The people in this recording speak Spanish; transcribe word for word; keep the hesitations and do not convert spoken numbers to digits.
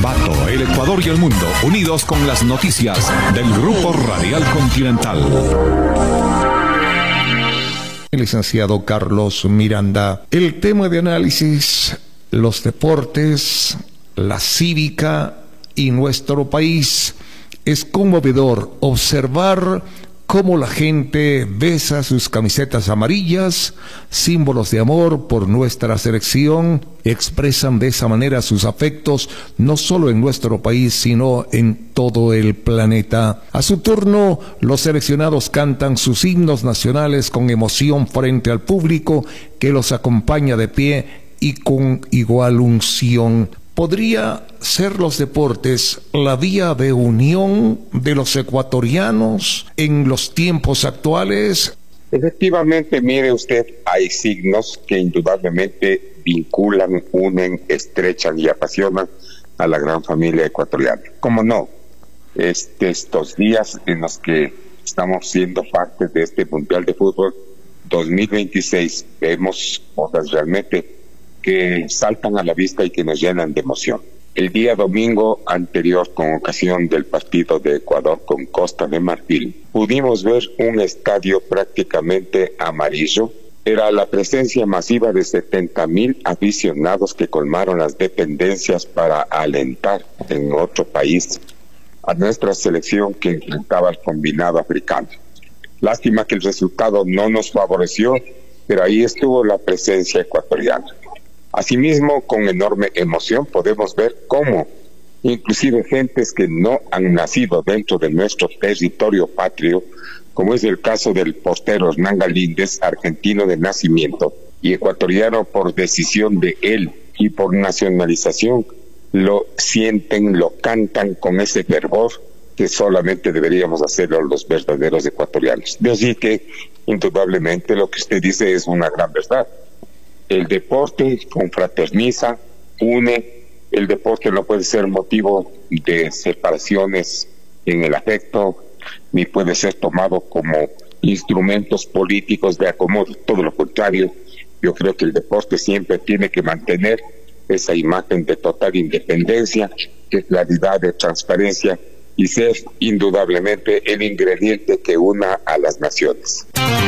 Ambato, el Ecuador y el mundo, unidos con las noticias del Grupo Radial Continental. El licenciado Carlos Miranda. El tema de análisis, los deportes, la cívica y nuestro país. Es conmovedor observar cómo la gente besa sus camisetas amarillas, símbolos de amor por nuestra selección, expresan de esa manera sus afectos no solo en nuestro país, sino en todo el planeta. A su turno, los seleccionados cantan sus himnos nacionales con emoción frente al público que los acompaña de pie y con igual unción. ¿Podría ser los deportes la vía de unión de los ecuatorianos en los tiempos actuales? Efectivamente, mire usted, hay signos que indudablemente vinculan, unen, estrechan y apasionan a la gran familia ecuatoriana. ¿Cómo no? Este, estos días en los que estamos siendo parte de este Mundial de Fútbol dos mil veintiséis, vemos cosas realmente que saltan a la vista y que nos llenan de emoción. El día domingo anterior, con ocasión del partido de Ecuador con Costa de Marfil, pudimos ver un estadio prácticamente amarillo. Era la presencia masiva de setenta mil aficionados que colmaron las dependencias para alentar en otro país a nuestra selección que enfrentaba al combinado africano. Lástima que el resultado no nos favoreció, pero ahí estuvo la presencia ecuatoriana. Asimismo, con enorme emoción podemos ver cómo inclusive gentes que no han nacido dentro de nuestro territorio patrio, como es el caso del portero Hernán Galíndez, argentino de nacimiento y ecuatoriano por decisión de él y por nacionalización, lo sienten, lo cantan con ese fervor que solamente deberíamos hacerlo los verdaderos ecuatorianos. De allí que, indudablemente, lo que usted dice es una gran verdad. El deporte confraterniza, une. El deporte no puede ser motivo de separaciones en el afecto, ni puede ser tomado como instrumentos políticos de acomodo. Todo lo contrario, yo creo que el deporte siempre tiene que mantener esa imagen de total independencia, de claridad, de transparencia y ser indudablemente el ingrediente que una a las naciones.